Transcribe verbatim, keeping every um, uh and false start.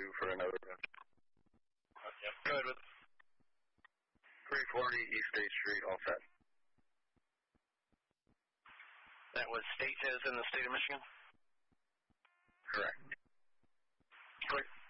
two for another run. Uh, yep, go ahead with three forty East State Street, all set. that was state is in the state of Michigan? Correct. Correct.